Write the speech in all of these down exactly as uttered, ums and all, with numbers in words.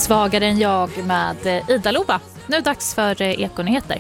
Svagare än jag med Ida Lova. Nu är det dags för Ekonyheter.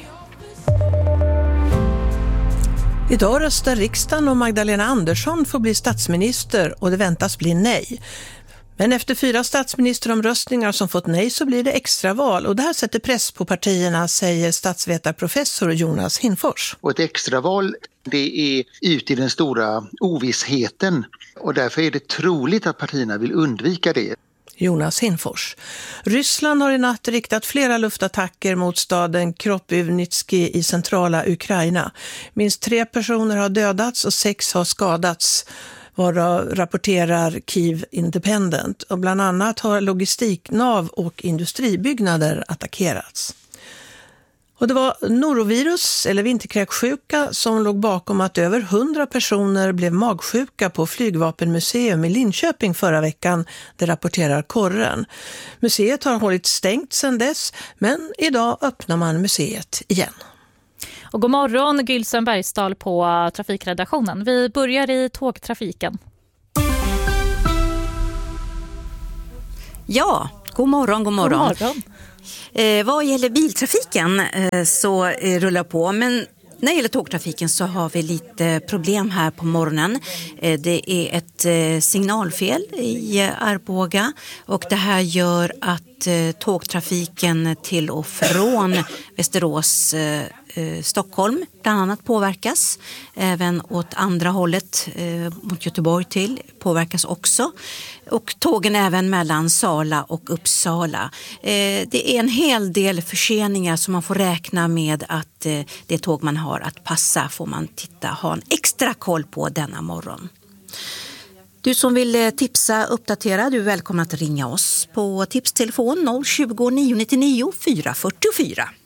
Idag röstar riksdagen om Magdalena Andersson får bli statsminister och det väntas bli nej. Men efter fyra statsministeromröstningar som fått nej så blir det extraval och det här sätter press på partierna, säger statsvetarprofessor Jonas Hinfors. Och ett extraval, det är ut i den stora ovissheten och därför är det troligt att partierna vill undvika det. Jonas Hinfors. Ryssland har i natt riktat flera luftattacker mot staden Kropyvnytski i centrala Ukraina. Minst tre personer har dödats och sex har skadats, varav rapporterar Kyiv Independent. Och bland annat har logistiknav och industribyggnader attackerats. Och det var norovirus eller vinterkräksjuka som låg bakom att över hundra personer blev magsjuka på Flygvapenmuseum i Linköping förra veckan, det rapporterar Korren. Museet har hållit stängt sedan dess, men idag öppnar man museet igen. Och god morgon, Gylsen Bergsdal på trafikredaktionen. Vi börjar i tågtrafiken. Ja, god morgon, god morgon. God morgon. Eh, vad gäller biltrafiken eh, så eh, rullar på, men när det gäller tågtrafiken så har vi lite problem här på morgonen. Eh, det är ett eh, signalfel i eh, Arboga och det här gör att eh, tågtrafiken till och från Västerås eh, eh, Stockholm bland annat påverkas. Även åt andra hållet eh, mot Göteborg till påverkas också. Och tågen även mellan Sala och Uppsala. Eh, det är en hel del förseningar som man får räkna med att eh, det tåg man har att passa får man titta, ha en extra koll på denna morgon. Du som vill tipsa, uppdatera, du är välkommen att ringa oss på tipstelefon noll tjugo, nio nittionio, fyra fyrtiofyra.